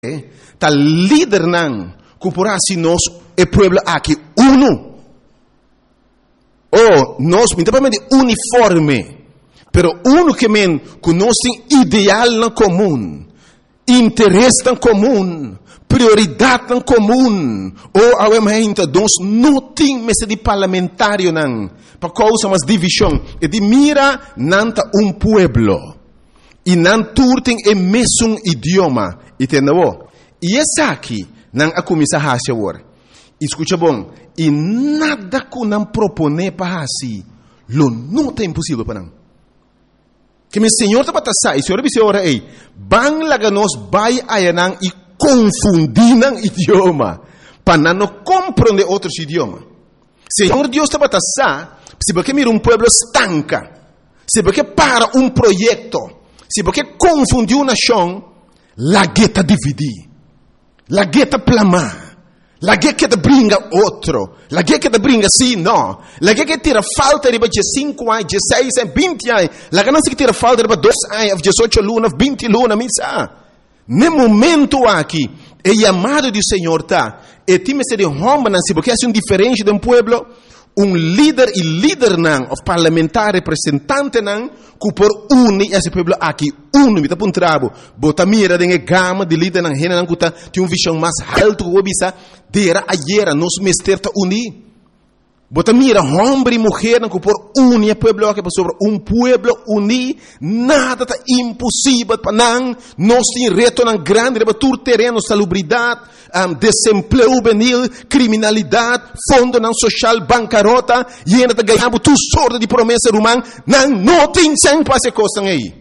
ta líder nan kupura si nós é pueblo aqui uno. Oh, nós minta uniforme, pero uno que men que nós tem ideal na comum, interesse na comum, prioridade na comum. Oh, awementa nós não tem mesa de parlamentário nan, para causa mas divisão. E de mira nanta pueblo. E nan turtem é mesmo idioma, entendeu? E essa aqui nan a começar a hacer agora. Escuta bom, e nada que não propone para assim, lo não é impossível para não. Que meu Senhor está para passar, e o Senhor disse ora aí, bang laga nós vai ayanang e confundir nang idioma, para não compreender outros idiomas. Senhor Deus está para passar, se porque mira pueblo estanca, se porque para projeto, se porque confundiu uma nação, la gueta dividir, la gueta plamar. La che te bringa outro. La che te bringa sì, no. La che tira falta di 5 anni, 16 anni, 20 anni. La che non si tira falta di 12 anni, 18 luna, 20 luna, mi sa. Nel momento aqui, é chamado do Senhor, tá? E time se de homem, se porque é diferente de pueblo, líder e líder não, o parlamentar representante não, que por unir esse pueblo aqui, me tá puntrabo, bota mira de gama de líder não, rena não que tá, tem visão mais alto que o bisa, dera ayer, nos mester tá unir. Bota mira, homem e mulher não que por unir pueblo aqui, sobre pueblo unir, nada tá impossível para não, nós tem reto não grande, para tur terreno, salubridade, desemprego juvenil, criminalidade, fundo não social, bancarrota, e ainda tá ganhando tu sorte de promessa romana, não tem sem passe costa aí.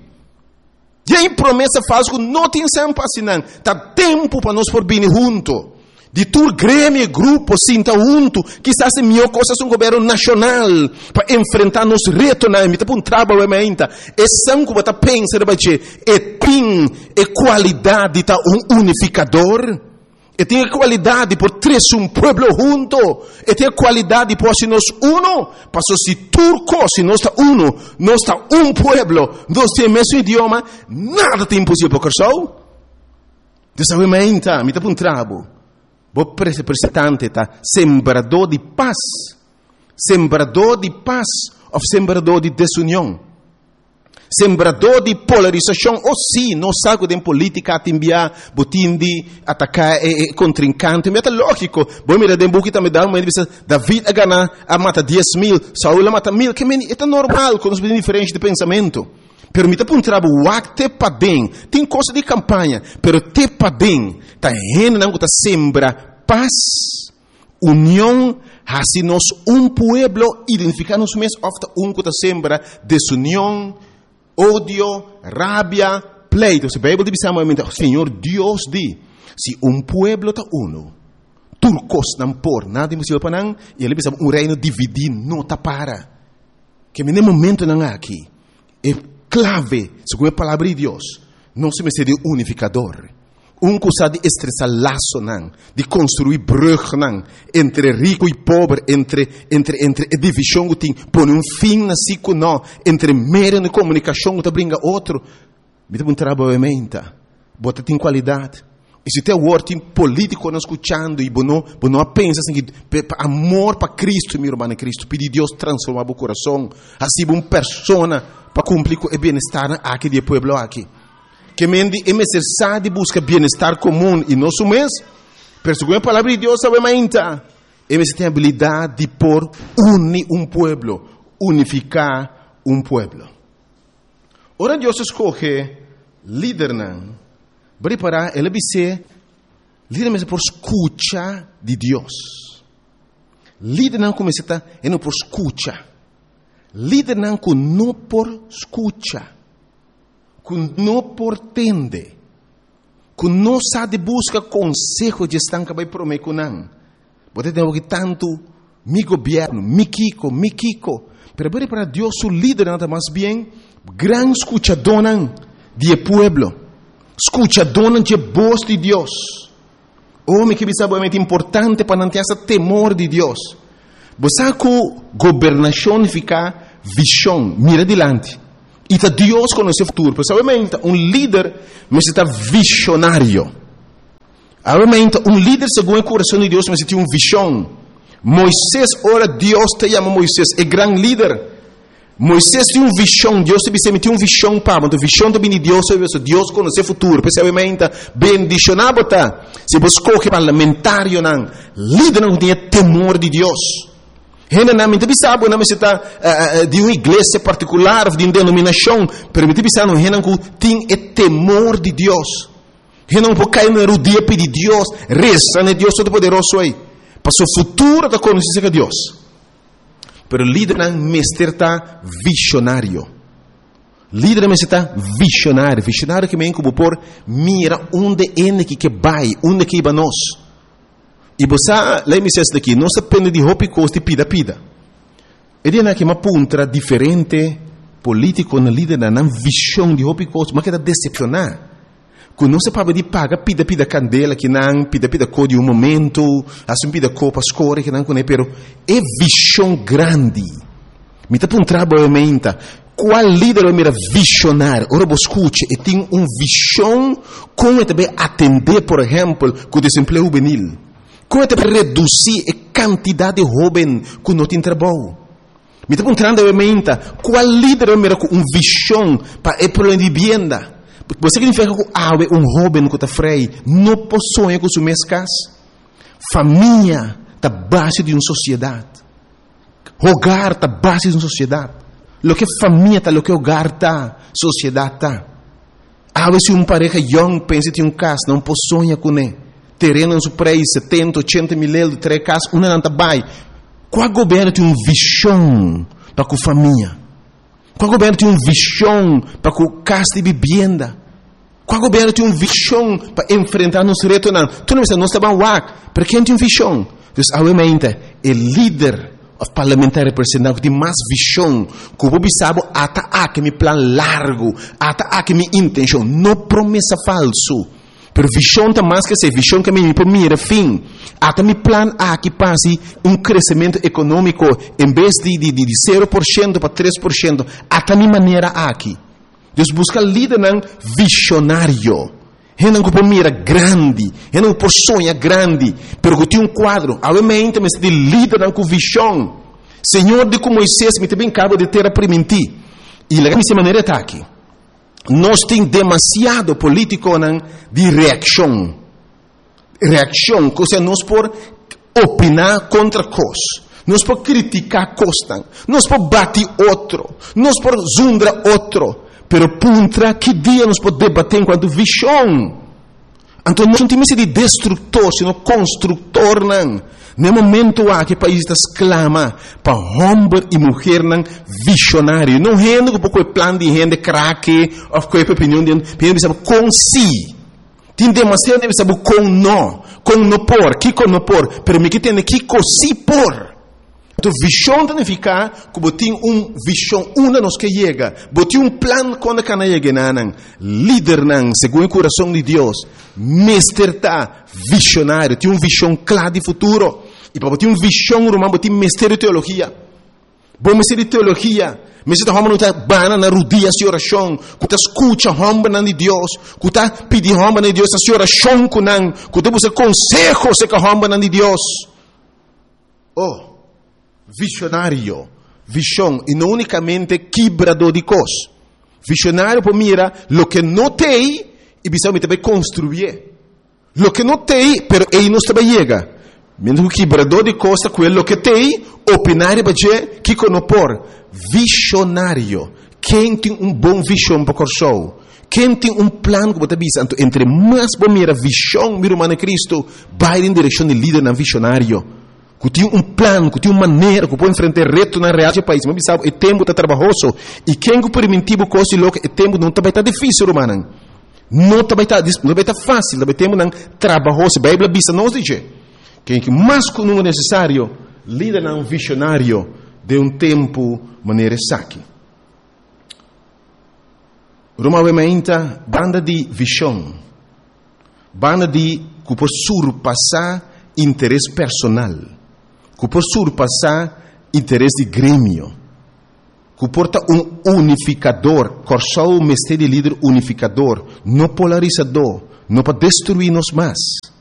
E aí promessa falsa, não tem sem passe não, tá tempo para nós por vir junto. De tur grêmio, grupo, sinta junto, quizás é melhor coisa um governo nacional para enfrentar nos retos na mita para trabalho ainda. É sangue para pensar é tem qualidade tá unificador. E tem qualidade por três pueblo junto. E tem qualidade por se nós uno, para se turco, se nós está uno, nós está pueblo, nós temos o mesmo idioma, nada tem impossível para o Dessa ainda, mita para trabalho. O representante está sembrador de paz ou sembrador de desunião, sembrador de polarização, ou sim, não sabe de política a enviar, botim de atacar contrincante, mas é lógico, bom, mira, de buki também dá uma divisão, David a ganhar, a mata 10.000, Saúl a mata 1.000, que é normal, com os diferentes de pensamento. Permita para trabalho, o acte para bem, tem coisa de campanha, pero te para bem, tá não tá sembra paz, união, assim nós pueblo, identificar-nos mesmo, ofta que tá sembra desunião, ódio, rabia, pleito. Se a Bíblia diz o Senhor Deus diz, se pueblo tá uno, turcos não por, nada impossível para não, e ele diz reino dividido, não tá para. Que no momento não aqui, é clave, segundo a palavra de Deus, não se me seria unificador. Que sabe de estressar laço, não, de construir brug, não, entre rico e pobre, entre divisão que tem, pôr fim na ciclo, não, entre meio de comunicação que te brinca outro, me dá trabalho aumenta, bota tem qualidade. E se tem word político não escutando, e não pensa assim, amor para Cristo, meu irmão Cristo, pedir Deus transformar o coração, assim uma persona para cumprir o bem-estar aqui do pueblo aqui. Que mendi é necessário de buscar bem-estar comum e nosso mês, pero segundo a palavra de Deus, sabe ainda, é necessário ter a habilidade de por unir pueblo, unificar pueblo. Ora Deus escolhe líder não, para ele dizer, líder mesmo por escuta de Deus. Líder não começa a não por escuta. Líder não por escuta. Que não portende, que não sabe buscar consejo de estar que vai prometer não. Você tem que tanto mi governo, mi Kiko, pero para Deus o líder nada mais bem, gran escuchador de pueblo, escuchador de voz de Deus. Homem que sabe é muito importante para não ter esse temor de Deus. Você que governação fica visão, mira adiante. E Deus conhece o futuro. Pessoalmente, líder necessita visionário. Obviamente, líder segundo o coração de Deus, mas tem uma visão. Moisés, ora, Deus te chama Moisés, é grande líder. Moisés tem uma visão, Deus te tem uma visão, pá, mas a visão também de Deus, Deus conhece o futuro, obviamente, bendicionado, tá? Se você escolhe parlamentário, não, líder não tem temor de Deus. Rena não me sabe, não se está de uma igreja particular, de uma denominação, mas me sabe, Rena tem temor de Deus. Rena não pode cair na rodia de Deus, reza, né? Deus Todo-Poderoso aí. Para o futuro da consciência de Deus. Pero líder não mestre está visionário. Líder não está visionário. Visionário que me como por mira onde é que vai, onde que vai nós. E você, lá me diz daqui, não se depende de roupa e costa pida. E de que uma puntra diferente político na líder não visão de roupa e costa, mas que está decepcionar. Quando não se pode de pagar pida candela que não pida cor de momento, assim pida cor para escolher que não conhece, pero é visão grande. Me está um trabalho qual líder é mira visionário? Ora você escute, e tem uma visão como também atender, por exemplo, com o desemprego juvenil. Como também reduzir a quantidade de jovens que não tem trabalho. Me está um trabalho qual líder é mira com uma visão para o problema de vivienda. Você significa que jovem que está freio não possui com sua mescas. Família está base de uma sociedade. Hogar está base de uma sociedade. Lo que família está, lo que hogar está, sociedade está. Se uma pareja young pensa em casa, não possui com ele. Terreno no preço 70, 80 mil euros, 3 casas, uma não está bem. Qual governo tem uma visão para a família? Qual governo tem uma visão para a casa de vivenda? Qual governo tem uma visão para enfrentar nos retos? Tu não está bem para quem tem uma visão? Então, obviamente, o líder parlamentar representante tem mais visão, que o sabe até me plano largo, até minha intenção, não promessa falso. Pero visão está mais que ser visão que me mira fim. Até me plano que passe crescimento econômico em vez de 0% para 3%, até minha maneira aqui. Deus busca líder visionário. Ele não pode mira grande, ele não pode sonhar grande, pero que tem quadro. Obviamente, mas de líder com visão. Senhor, de como Moisés me também acaba de ter a permitir. E a minha maneira está aqui. Nós temos demasiado político de reação. Reação, ou seja, nós por opinar contra coisas. Nós por criticar coisas. Nós por bater outro. Nós por zundar outro. Pero puntra, que dia nós podemos debater enquanto visão? Então, nós não temos de destrutor, sino construtor. No momento que o país está exclama para homem e mulher visionário. Não é que pouco plano de gente craque, ou qualquer opinião de gente, com si. Tem demasiado de saber com não por, que com não por, pero me que tem que com si por. Então, visão significa que você tem uma visão, uma nos que chega, você tem plano quando que não chega, líder, segundo o coração de Deus, mestre está visionário, tem uma visão clara de futuro, e para você ter uma visão, você tem mestre de teologia, bom mestre de teologia, mestre de homem não está bana na rodia de oração, que está escuta homem de Deus, que está pedindo homem de Deus a oração com não, que está buscando consejo com homem de Deus. Visionário, visão, e não unicamente quebrador de coisas. Visionário para mira lo que não tem e precisa também construir. Lo que não tem, pero ele não está chega. Mesmo que quebrador de coisas, aquilo que tem, opinar para dizer que não por. Visionário, quem tem bom visão para o coração? Quem tem plano que você diz, entre mais bom mira visão, mira o Cristo, vai em direção de líder na visionário. Que tem plano, que tem uma maneira, que pode enfrentar reto na realidade do país. Mas sabe, o tempo está trabalhoso. E quem que permitiu coisa louca, o tempo não vai estar difícil, romano. Não vai estar fácil, o tempo não trabalhoso. A Bíblia diz, não diz. Quem que mais que não é necessário, líder não visionário de tempo, maneira saque. Normalmente, banda de visão. Banda de que pode surpassar interesse personal. Que por surpassar interesse de grêmio, que porta unificador, coração mestre de líder unificador, não polarizador, não para destruir-nos mais.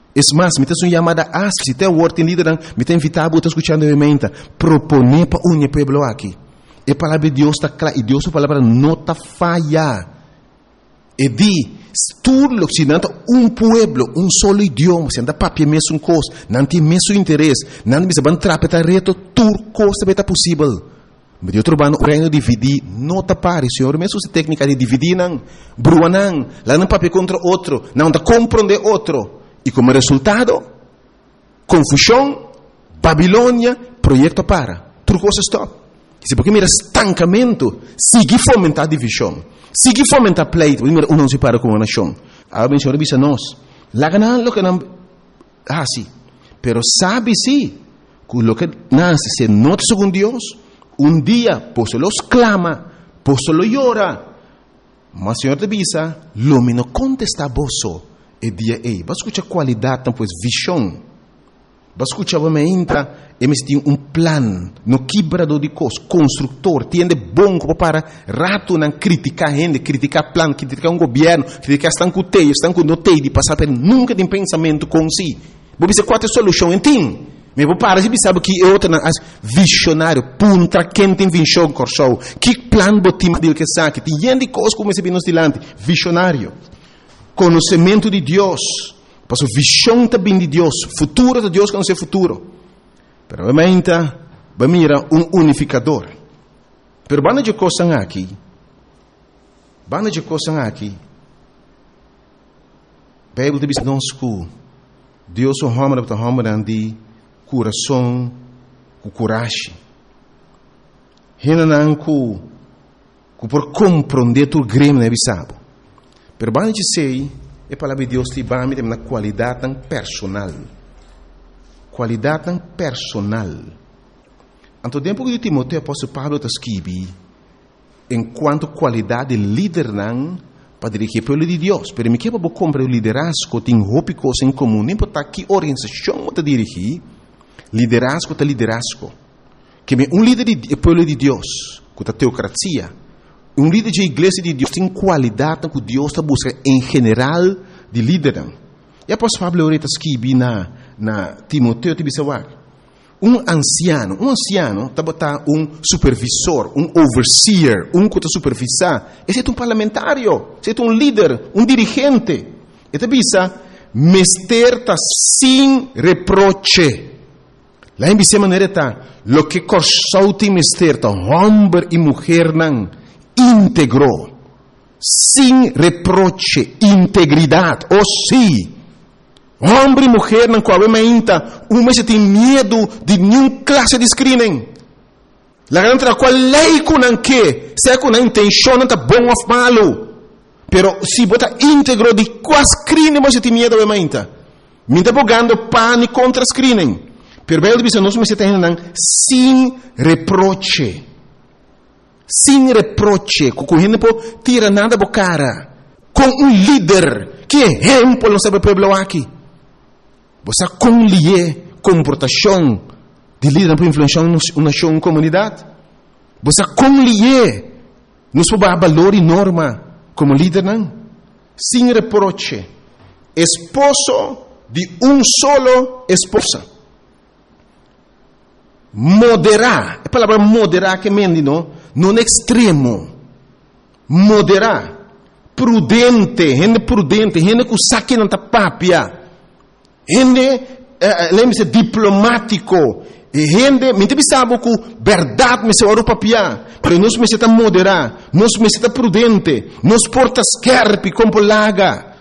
Es más, me tem uma chamada ASP, se tem o word em liderança, me tem invitado a escutar novamente, proponer para o pueblo aqui. E a palavra de Deus está clara, e Deus a palavra não está falha. E di, tudo que se não pueblo, solo idioma, se anda papel mesmo coisa, não tem mesmo interesse, não tem mesmo trapetar reto, tudo coisa está possível. Mas eu trabalho no reino de dividir, não está pare, senhor, mesmo se técnica de dividir, não, brua não, lá não papel contra outro, não está compreender outro. E como resultado, confusão, Babilônia, projeto para. Tudo coisa stop. Se porque mira estancamento, sigue fomentar divisão, sigue fomentar pleito, mira não se para com uma nação. Agora o Senhor diz a nós, lá ganan lo que não, sim, pero sabe sim, que lo que nasce se nota según Deus, dia, por los clama, por lo llora, mas o Senhor te diz, lo me não contesta vosso. E dia ei, vai escutar qualidade, então, pois, visão. Vai escutar, vai entra, e tem plan, no quebrador de coisas, construtor, tiende bom para rato não criticar gente, criticar plan, criticar governo, criticar estão com teio, estão com notei de passar por nunca tem pensamento com si. Vou dizer qual é a solução, entende? Mas vou parar, se sabe que é outra, visionário, punta, quem tem visão, corso, que plan botim dele que sabe, tem gente de coisas como esse nos dilante, visionário. Conhecimento de Deus, para a visão também de Deus, futuro de Deus que não é futuro. Pero realmente, vamos mirar unificador. Pero banda de coisas aqui, Bíblia diz nós que Deus é um homem de coração, com coragem. Renan que por compreender tudo grande é sabe. Pero banda de sei, a palavra de Deus te vai me na qualidade tão personal. Qualidade tão personal. Anto tempo que Timoteo apóstolo Paulo está escrevendo, enquanto qualidade de líder não para dirigir o povo de Deus. Pero me que para comprar o liderazgo tem roupa coisa em comum, nem para que organização está dirigir, liderazgo está liderazgo. Que líder do povo de Deus, com a teocracia, líder de igreja de Deus tem qualidade que Deus está buscando em geral de líder. E após Pablo está escrevendo na Timoteo, te disse, anciano está botar supervisor, overseer, que está supervisar. Esse é parlamentário, esse é líder, dirigente. E te disse, mester está sem reproche. Lá em Bíblia maneira está, lo que corsou tem mester está, homem e mulher não, íntegro, sem reproche, integridade, ou sim. Homem e mulher não qual se tem medo de nenhuma classe de screening. La grande qual lei com não que, se com a intenção não está bom ou malo, pero se bota íntegro de qual screening você tem medo de ainda. Me está bogando pânico contra screening. Pero bem diz nós se tem sem reproche. Sem reproche, com gente não tira nada da cara, com líder que exemplo não sabe o povo aqui. Você conlie comportação de líder para influenciar uma nação, uma comunidade. Você conlie nos valor e norma como líder não. Sem reproche, esposo de solo esposa. Moderar, a palavra moderar que mendi não é extremo. Moderar, prudente, gente que saque não está papia. Gente, lembre-se, diplomático. Gente, me sabe que verdade me se ora papia. Pero nós me está moderar, nós me está prudente, nós porta scarpe com polaga.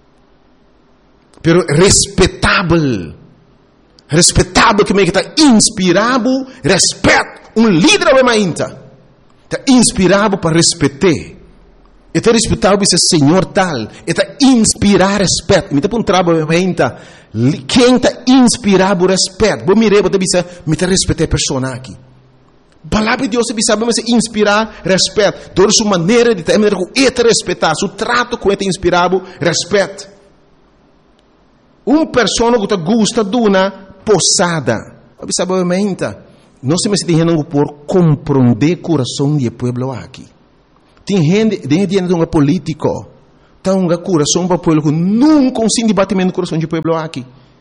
Pero respeitável que me está inspirado, respeito, líder é mainta. Está inspirado para respeitar. Está respeitado esse Senhor tal. Está inspirar respeito. Me está para trabalho mainta. Quem está inspirado respeito? Vou mirar, vou dizer, me está respeitar a pessoa aqui. Palavra de Deus sabe mas inspirar respeito. Toda sua maneira de ter, está respeitar, seu trato com ele inspirado respeito. Pessoa que gosta de uma posada. Sabe mainta. Não se me está por compreender o coração do povo aqui. Tem gente de um político, tem um coração para o povo que nunca consigo debatimento do coração do povo aqui.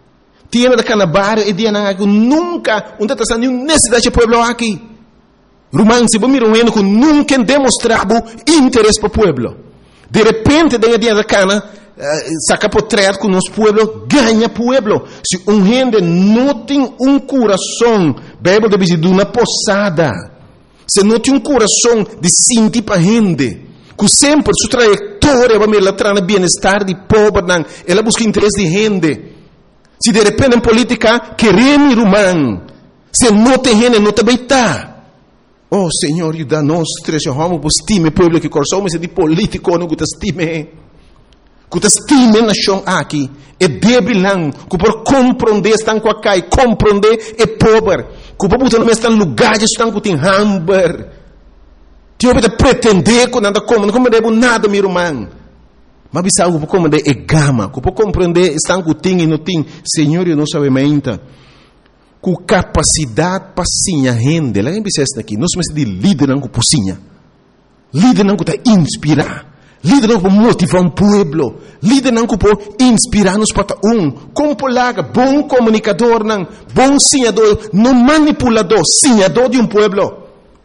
Tiene da canabario e dia na que nunca não está nenhuma necessidade de povo aqui. Romano, se você mirar que nunca demonstrava interesse para o povo. De repente, dentro dia da cana, saca portrait com nosso povo, ganha povo. Se gente não tem coração, Bíblia diz de uma posada. Se não tem coração de sentir para gente, que sempre sua trajetória vai me levar no bem-estar de povo, ela busca interesse de gente. Se de repente em política queremos romano, se não tem gente, não também está. Oh Senhor, ajuda-nos, trechamos por estime povo que coração, mas de político não que estime. Que estime na nação aqui, é débil não, que por compreender estão com a cai, compreender é pobre, que por botar no mesmo lugar estão com tem hamburger. Tio pode pretender que nada como, não compreende nada meu irmão. Mas bisa que por compreender é gama, que por compreender estão com tem e não tem, Senhor, eu não sabe ainda. Com capacidade para sinha rende, lá em Bicesta aqui, nós somos de líder não com pocinha, líder não com tá inspirar, líder não com motivar povo, líder não com inspirar-nos para como polaga, bom comunicador não, bom sinhador, não manipulador, sinhador de povo,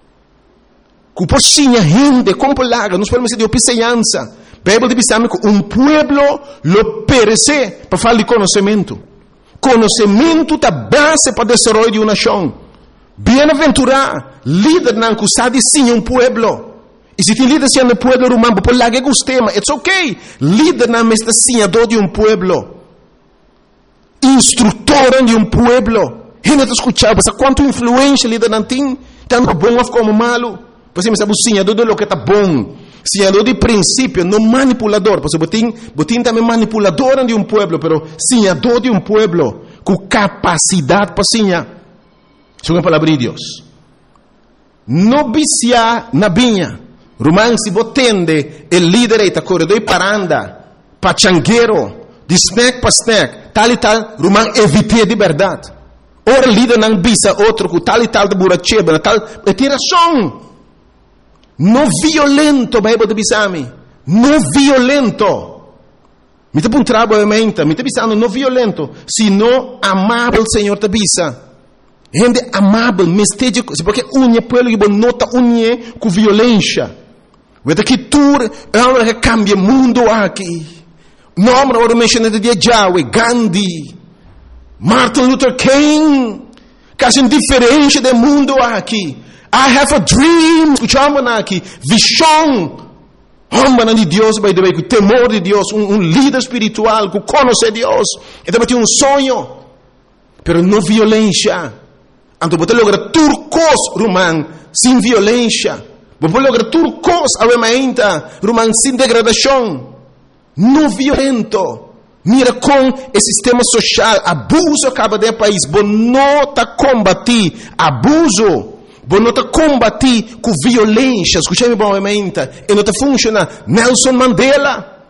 com por sinha rende, como polaga, nós podemos ser de opicenhança, Bíblia diz que povo lo perece para falar de conhecimento. Conhecimento da base para o desenvolvimento de uma nação. Bem-aventurado, líder não que sabe sim povo. E se tem líder sim no povo romano, por lá que gostemos, it's okay. Líder não é senhador de povo. Instrutor de povo. Gente está escutando, quanto influência líder não tem, tanto bom como malo. Por exemplo, sabe o senhador de lo que está bom. Senhador de princípio, não manipulador. Porque botim também manipulador de povo, pero senhador de povo, com capacidade para senhar. Isso é a palavra de Deus. Não vicia na vinha. Romano, se você tende, o líder está corredor para andar, para changueiro, de snack para snack, tal e tal, Romano, evite de verdade. Ora, líder não visa outro, com tal e tal de buracheba, tal, é tiração. Não violento, Bíblia diz a mim. Não violento. Me está apontando a mente. Me está dizendo não violento. Sino amável, Senhor, te avisa. Gente amável, mesteja. Porque unha pueblo que nota unha com violência. Vê que tu é uma que cambia o mundo aqui. Nome agora mencionado de Yahweh, Gandhi, Martin Luther King. Quase diferente do mundo aqui. I have a dream, escuchamos aqui, visão, homem de Deus, by the way, com temor de Deus, líder espiritual, que conhece Deus, e também tem sonho, pero não violência. Então, você logra turcos, romano, sem violência. Você logra turcos, ainda, romano, sem degradação. Não violento. Mira com o sistema social, abuso acaba de país, você não está combater abuso. Você não está combater com violência. Escutei-me bem, e não está funcionando. Nelson Mandela,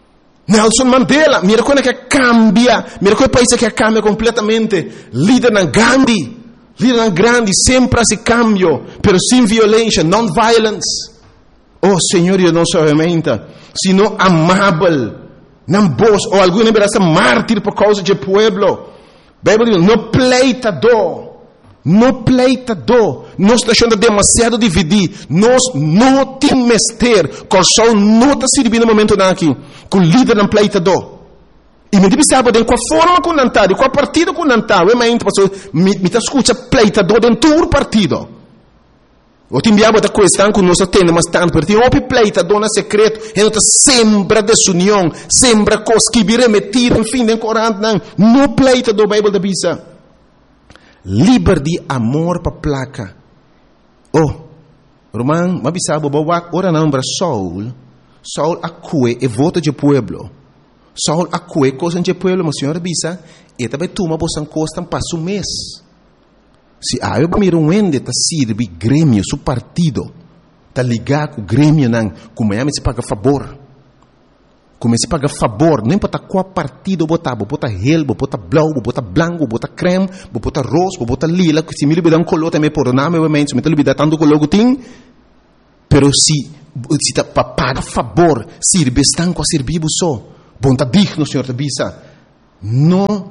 mira como é que cambia, mira como é o país que cambia completamente. Líder na Gandhi, líder na grande, sempre esse cambio, pero sem violência, non-violence. Oh Senhor, eu não sou realmente, sino amável, não vos, ou alguma vez mártir por causa do povo. Bíblia diz, não pleitador. No pleitador, nós está achando demasiado dividir, nós não temos mestre, coração não está servindo no momento aqui, com o líder no pleitador. E me diz, sabe, com a forma que não está, com a partida que não está, me está escutando pleitador dentro do partido. Eu te enviava da questão que nós temos, mas tanto, porque tem um pleitador no secreto, e não está sempre desunião, sempre coisas que virem metidas, enfim, de corante, não pleitador, a Bíblia diz. Liberdade, amor para placa. Oh, Romano, mas sabe, ora não para Saul acue e vota de pueblo. Saul acue coisa de pueblo, mas senhora bisa, e também toma bosan costa passo mês. Se eu miro ende tá sirve grêmio, su partido, tá ligar com o grêmio não, como é se paga favor. Comece a pagar favor, não importa qual partido botar, botar relbo, botar blau, botar branco, botar creme, botar rosa, botar lila, se me libera color também por nome, obviamente, se me libera tanto color que tem, pero se tá para pagar favor, sirve estão com a servir só, bom tá digno, senhor, tá bisa, não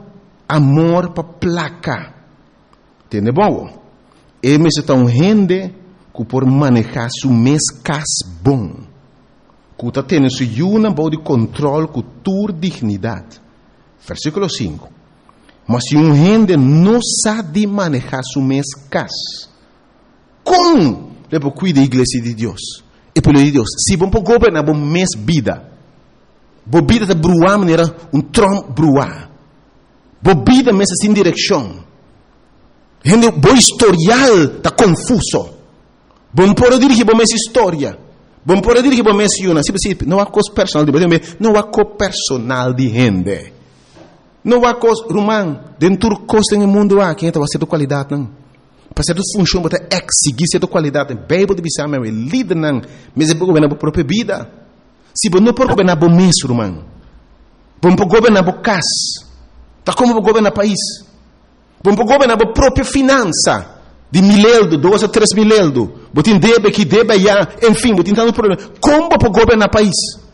amor para placa. Entende bom? Ele me está gente que por manejar su mês cas bom. Que está tendo su una bom de controle com tua dignidade. Versículo 5. Mas se gente não sabe manejar su mês cas, como le può cuidar da igreja de Deus? E pelo de Deus, se bom para governar bom mês vida, bom vida está bruar maneira Trump bruar, bom vida mês sem direção, gente bom historial está confuso, bom pode dirigir bom mês história, bom pode dirigir bom mês una, não há coisa personal de não há coisa personal de gente, não há coisa romano, dentro do costo no mundo há quem está fazendo qualidade não. Para certa função, para exigir certa qualidade. A Bíblia diz que é líder, mas é para governar a própria vida. Se você não pode governar o mês, irmão, você pode governar o casa, está como para governar o país. Você pode governar a própria finança, de 1.000 euros, 2 a 3 mil euros. Você tem débito aqui, débito allá, enfim, você tem tanto problema. Como para governar o país?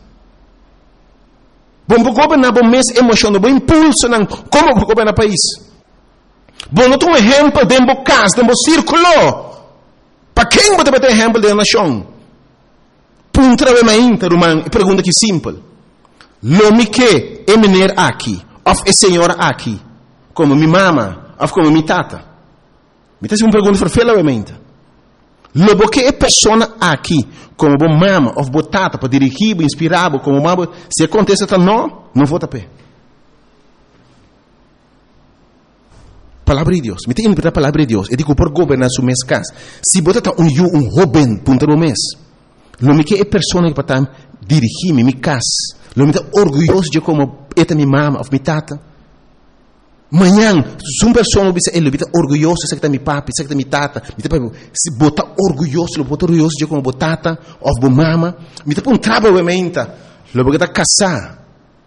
Você pode governar o mês emocional, o impulso, como para governar o país? Bom, não tem um exemplo dentro do casa, dentro do círculo. Para quem você vai ter exemplo dentro da nação? Puntualmente, irmão, pergunta aqui simples. Lo que é menino aqui, ou é senhora aqui, como minha mama, ou como minha tata? Me está uma pergunta farfelamente. Lo que é pessoa aqui, como minha mama, ou minha tata, para dirigir, inspirar, como mama, se acontece, não vou tapar. Palavra de Deus. Me tem que a palavra de Deus. Eu digo por governar su mês casa. Se você está um jovem, punta no mês, lo que é pessoa que para dirigir minha casa, lo que está orgulhoso de como esta minha mama ou minha tata. Manhã, se uma pessoa ele está orgulhoso, sei que está minha papi, sei que está minha tata, se bota orgulhoso, de como tata ou mama, me está um trabalho obviamente, lo que está casar,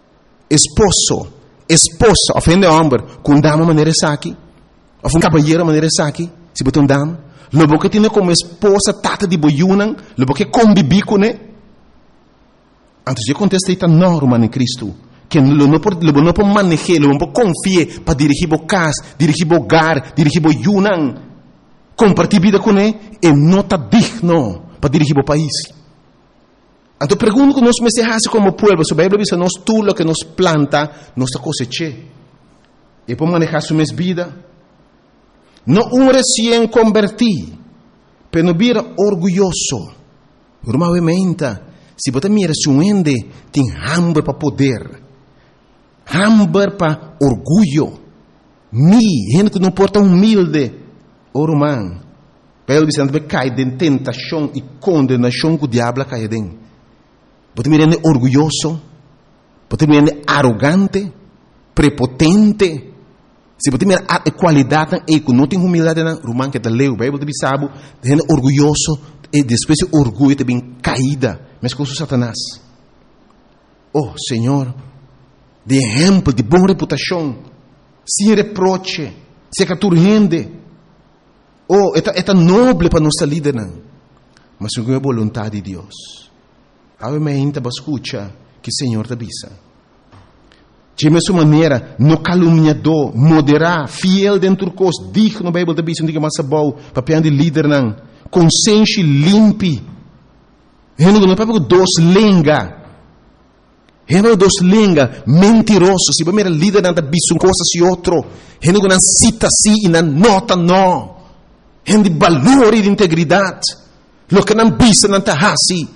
esposa, ofende homem, com dama maneira aqui. Ou um cabalheiro maneira aqui, se botar dama, logo que tem como esposa tata de boiunan, logo que convive com ele. Antes de acontecer esta norma em Cristo, que não pode manejar, não pode confiar para dirigir o casa, dirigir o hogar, dirigir o yunan, compartilhar vida com ele, e não está digno para dirigir o país. Então pergunto que nós me como povo, se a Bíblia diz que nós tudo que nos planta, nós cosecha. E para manejar sua vida, não recém convertido, mas não vira orgulhoso. Normalmente, se você mira se ende, tem hambre para poder, hambre para orgulho. Gente que não porta humilde, irmão, Bíblia diz que cai em tentação e condenação que o diabo cai dentro. Você mira orgulhoso, você mira arrogante, prepotente. Se você mirar a qualidade, não tem humildade, irmão, que está leu, a Bíblia diz que é orgulhoso, e depois o orgulho também caída, mas com o Satanás. Oh, Senhor, de exemplo, de boa reputação, sem reproche, sem caturrende. Oh, é nobre para nossa líder, mas não é a vontade de Deus. Obviamente, você escuta que o Senhor te avisa. De mesma maneira, no caluniador, moderar, fiel dentro do curso, digno na Bíblia da Bíblia, não diga mais bom, papel de líder, não. Consciência limpe. Não é para dois lenga. Não é dois lenga, mentiroso. Se você é líder, não é uma coisa se outro. Não é cita assim e não nota não. Não de valor e de integridade. Lo que não bisa, não está assim.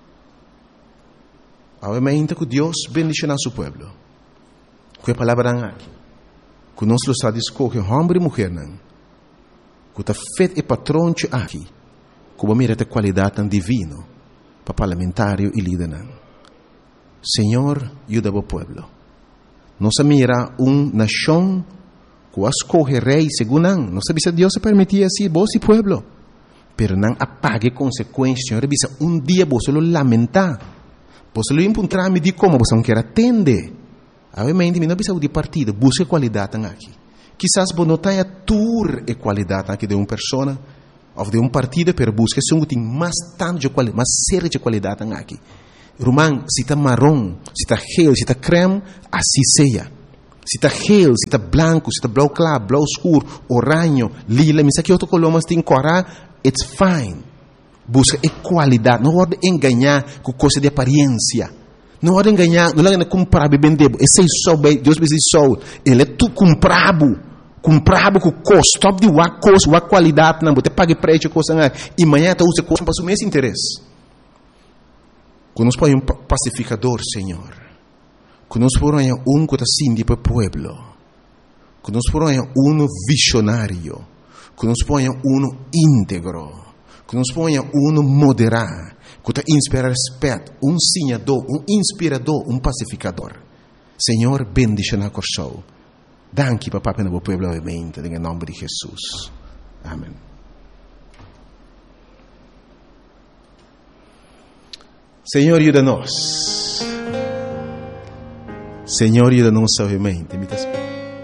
Obviamente que Deus bendice nosso povo. Que a palavra aqui, que nós está escolher homem e mulher, que está feito e patrão aqui, que vai mirar a qualidade divina para parlamentário e líder. Senhor, ajuda o povo. Nós mira nação que escolhe rei segundo não sabe se Deus se permitia assim, vos e povo, pero não apague consequências. Senhor, dia você lo lamentar, você lo encontrar me de como você não quer atender. Obviamente, não precisa de partido, busque qualidade aqui. Quizás você não tenha tour e qualidade aqui de uma pessoa ou de um partido, mas busque que tem mais tanto de qualidade, mais séria de qualidade aqui. Irmão, se está marrom, se está gel, se está creme, assim seja. Se está gel, se está branco, se está blau claro, blau escuro, oranho, lila, mas aqui outro color, mas tem corar, it's fine. Busca qualidade, não pode enganar com coisa de aparência. Não pode enganar, não pode comprar bem debo. Esse é só bem, Deus precisa só. Ele é tu comprado com custo, top de uma coisa, uma qualidade, não, você paga preço, coisa, e amanhã tu usa coisa para o mesmo interesse. Quando nós põe pacificador, Senhor. Quando nós põe que está sim para o povo. Quando nós põe visionário. Quando nós põe íntegro. Quando nós põe moderado. Que está inspira respeito. Senhador, inspirador, pacificador. Senhor, bendice na show. Danke, papá, para o povo, obviamente, em nome de Jesus. Amém. Senhor, ajuda-nos. Senhor, ajuda-nos, obviamente.